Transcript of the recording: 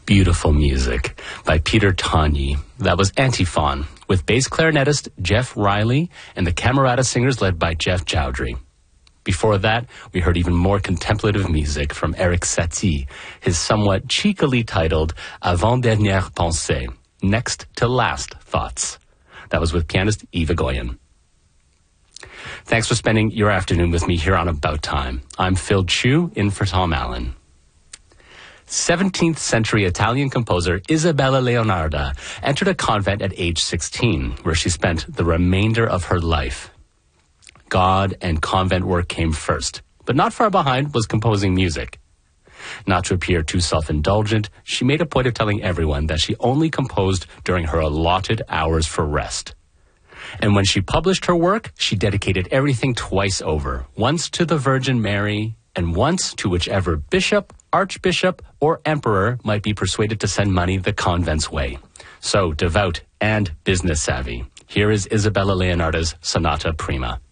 Beautiful music by Peter Tagni. That was Antiphon, with bass clarinetist Jeff Riley and the Camerata singers led by Jeff Chowdhury. Before that, we heard even more contemplative music from Eric Satie, his somewhat cheekily titled Avant-dernière pensée, Next to Last Thoughts. That was with pianist Eva Goyen. Thanks for spending your afternoon with me here on About Time. I'm Phil Chu, in for Tom Allen. 17th century Italian composer Isabella Leonarda entered a convent at age 16, where she spent the remainder of her life. God and convent work came first, but not far behind was composing music. Not to appear too self-indulgent, she made a point of telling everyone that she only composed during her allotted hours for rest. And when she published her work, she dedicated everything twice over, once to the Virgin Mary, and once to whichever bishop, archbishop, or emperor might be persuaded to send money the convent's way. So devout and business savvy. Here is Isabella Leonarda's Sonata Prima.